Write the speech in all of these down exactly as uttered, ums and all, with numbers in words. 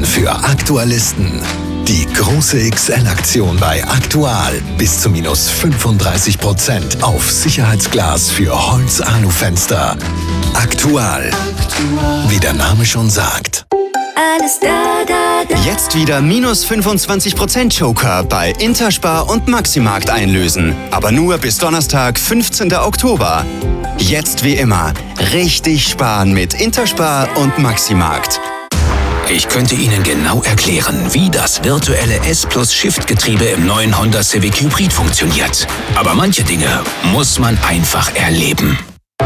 Zeiten für Aktualisten. Die große X L-Aktion bei Aktual. Bis zu minus fünfunddreißig Prozent auf Sicherheitsglas für Holz-Alu-Fenster. Aktual. Wie der Name schon sagt. Alles da, da, da. Jetzt wieder minus fünfundzwanzig Prozent Joker bei Interspar und Maximarkt einlösen. Aber nur bis Donnerstag, fünfzehnten Oktober. Jetzt wie immer richtig sparen mit Interspar und Maximarkt. Ich könnte Ihnen genau erklären, wie das virtuelle S-Plus-Shift-Getriebe im neuen Honda Civic Hybrid funktioniert. Aber manche Dinge muss man einfach erleben.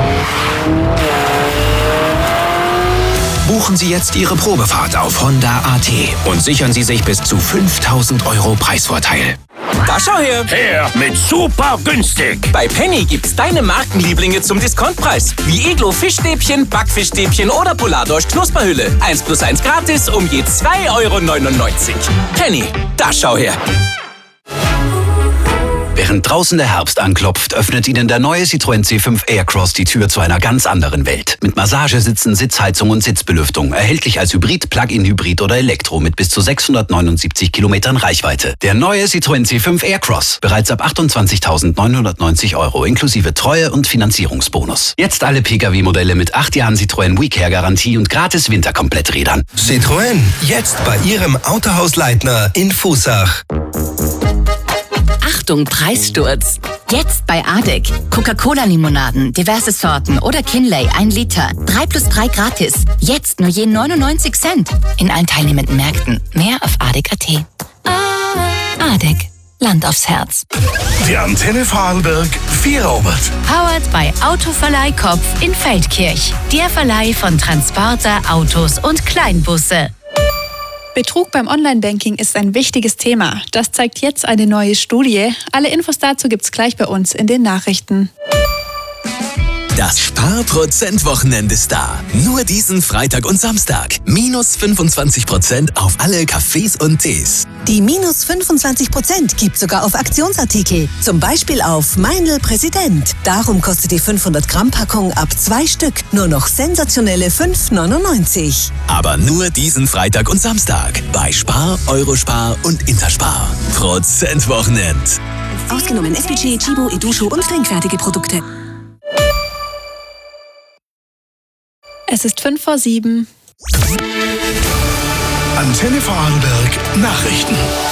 Buchen Sie jetzt Ihre Probefahrt auf Honda punkt a t und sichern Sie sich bis zu fünftausend Euro Preisvorteil. Da schau her! Her mit super günstig! Bei Penny gibt's deine Markenlieblinge zum Discountpreis. Wie Iglo Fischstäbchen, Backfischstäbchen oder Polardorsch Knusperhülle. eins plus eins gratis um je zwei Euro neunundneunzig. Penny, da schau her! Während draußen der Herbst anklopft, öffnet Ihnen der neue Citroën C fünf Aircross die Tür zu einer ganz anderen Welt. Mit Massagesitzen, Sitzheizung und Sitzbelüftung. Erhältlich als Hybrid, Plug-in-Hybrid oder Elektro mit bis zu sechshundertneunundsiebzig Kilometern Reichweite. Der neue Citroën C fünf Aircross. Bereits ab achtundzwanzigtausendneunhundertneunzig Euro inklusive Treue- und Finanzierungsbonus. Jetzt alle Pkw-Modelle mit acht Jahren Citroën WeCare-Garantie und gratis Winterkompletträdern. Citroën, jetzt bei Ihrem Autohaus Leitner in Fußach. Achtung, Preissturz! Jetzt bei Adek. Coca-Cola-Limonaden, diverse Sorten oder Kinley ein Liter. drei plus drei gratis. Jetzt nur je neunundneunzig Cent. In allen teilnehmenden Märkten. Mehr auf adek punkt a t. Adek. Land aufs Herz. Die Antenne Vorarlberg Vierobert. Powered bei Autoverleih Kopf in Feldkirch. Der Verleih von Transporter, Autos und Kleinbusse. Betrug beim Online-Banking ist ein wichtiges Thema. Das zeigt jetzt eine neue Studie. Alle Infos dazu gibt's gleich bei uns in den Nachrichten. Das Sparprozent-Wochenende ist da. Nur diesen Freitag und Samstag. Minus fünfundzwanzig Prozent auf alle Cafés und Tees. Die minus fünfundzwanzig Prozent gibt sogar auf Aktionsartikel. Zum Beispiel auf Meindl Präsident. Darum kostet die fünfhundert Gramm Packung ab zwei Stück nur noch sensationelle fünf neunundneunzig. Aber nur diesen Freitag und Samstag. Bei Spar, Eurospar und Interspar. Prozent-Wochenend. Ausgenommen F P G, Chibo, Edusho und trinkfertige Produkte. Es ist fünf vor sieben. Antenne Vorarlberg Nachrichten.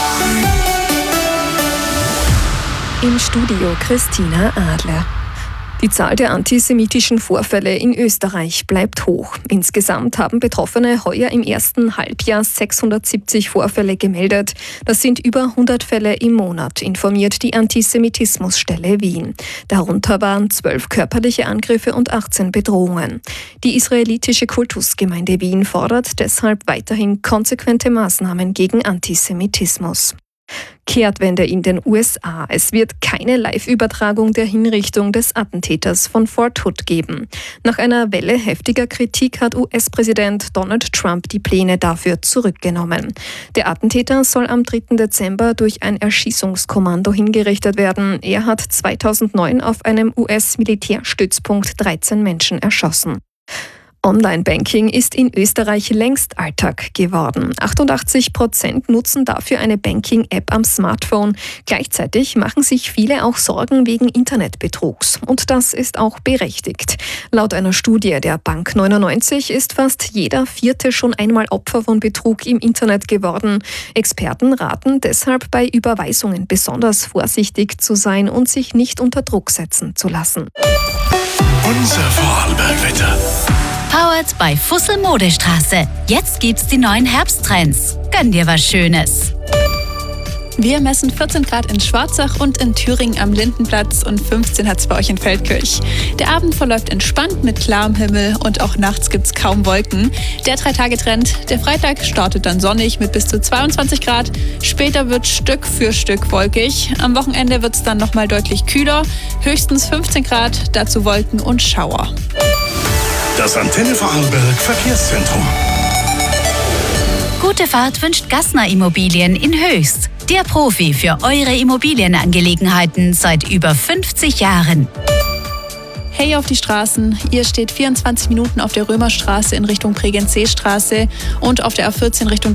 Im Studio Christina Adler. Die Zahl der antisemitischen Vorfälle in Österreich bleibt hoch. Insgesamt haben Betroffene heuer im ersten Halbjahr sechshundertsiebzig Vorfälle gemeldet. Das sind über hundert Fälle im Monat, informiert die Antisemitismusstelle Wien. Darunter waren zwölf körperliche Angriffe und achtzehn Bedrohungen. Die israelitische Kultusgemeinde Wien fordert deshalb weiterhin konsequente Maßnahmen gegen Antisemitismus. Kehrtwende in den U S A. Es wird keine Live-Übertragung der Hinrichtung des Attentäters von Fort Hood geben. Nach einer Welle heftiger Kritik hat U S-Präsident Donald Trump die Pläne dafür zurückgenommen. Der Attentäter soll am dritten Dezember durch ein Erschießungskommando hingerichtet werden. Er hat zweitausendneun auf einem U S-Militärstützpunkt dreizehn Menschen erschossen. Online-Banking ist in Österreich längst Alltag geworden. achtundachtzig Prozent nutzen dafür eine Banking-App am Smartphone. Gleichzeitig machen sich viele auch Sorgen wegen Internetbetrugs. Und das ist auch berechtigt. Laut einer Studie der Bank neunundneunzig ist fast jeder Vierte schon einmal Opfer von Betrug im Internet geworden. Experten raten deshalb, bei Überweisungen besonders vorsichtig zu sein und sich nicht unter Druck setzen zu lassen. Unser Vorarlberg-Wetter. Powered bei Fussel Modestraße. Jetzt gibt's die neuen Herbsttrends. Gönn dir was Schönes. Wir messen vierzehn Grad in Schwarzach und in Thüringen am Lindenplatz und fünfzehn hat's bei euch in Feldkirch. Der Abend verläuft entspannt mit klarem Himmel und auch nachts gibt's kaum Wolken. Der Drei-Tage-Trend, der Freitag startet dann sonnig mit bis zu zweiundzwanzig Grad. Später wird Stück für Stück wolkig. Am Wochenende wird's dann nochmal deutlich kühler. Höchstens fünfzehn Grad, dazu Wolken und Schauer. Das Antenne Vorarlberg Verkehrszentrum. Gute Fahrt wünscht Gassner Immobilien in Höchst. Der Profi für eure Immobilienangelegenheiten seit über fünfzig Jahren. Hey auf die Straßen, ihr steht vierundzwanzig Minuten auf der Römerstraße in Richtung Pregenzseestraße und auf der A vierzehn Richtung